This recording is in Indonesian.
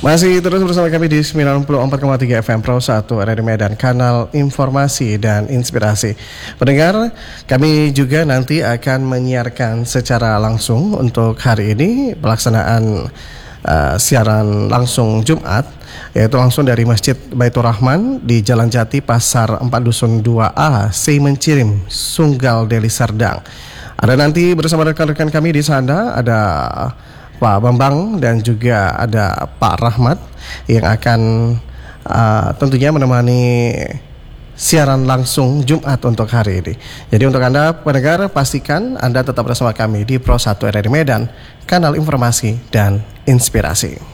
Masih terus bersama kami di 94,3 FM Pro 1 RRI Medan, kanal informasi dan inspirasi. Pendengar, kami juga nanti akan menyiarkan secara langsung untuk hari ini pelaksanaan siaran langsung Jumat, yaitu langsung dari Masjid Baitur Rahman di Jalan Jati, Pasar 4 Dusun 2A, Mencirim, Sunggal, Deli Serdang. Ada nanti bersama rekan-rekan kami di sana, ada Pak Bambang dan juga ada Pak Rahmat yang akan tentunya menemani siaran langsung Jumat untuk hari ini. Jadi untuk Anda pendengar, pastikan Anda tetap bersama kami di Pro 1 RRI Medan, kanal informasi dan inspirasi.